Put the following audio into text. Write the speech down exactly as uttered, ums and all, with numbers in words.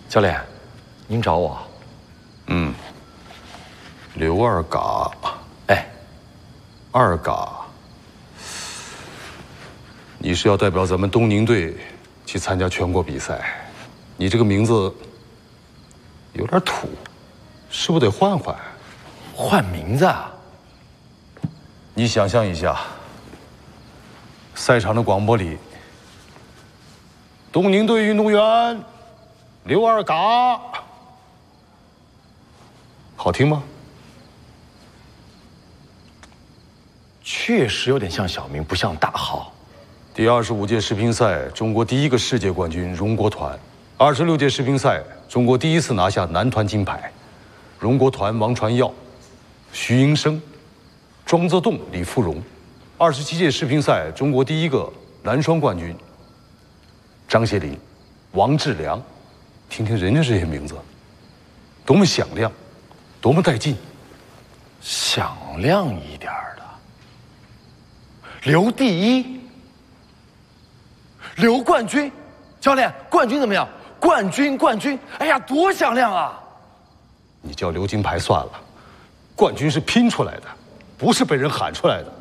教练，您找我？ 嗯，刘二嘎， 哎， 二嘎，你是要代表咱们东宁队去参加全国比赛？你这个名字有点土，是不是得换换？ 换名字啊？ 你想象一下，赛场的广播里，东宁队运动员刘二嘎，好听吗？ 确实有点像小名，不像大号。 第二十五届世乒赛，中国第一个世界冠军荣国团；二十六届世乒赛，中国第一次拿下男团金牌，荣国团王传耀、徐英生、庄则栋、李富荣；二十七届世乒赛，中国第一个男双冠军张协林、王志良。听听人家这些名字，多么响亮，多么带劲！ 响亮一点的，刘第一，刘冠军，教练，冠军怎么样？冠军，冠军，哎呀，多响亮啊！ 你叫刘金牌算了，冠军是拼出来的，不是被人喊出来的。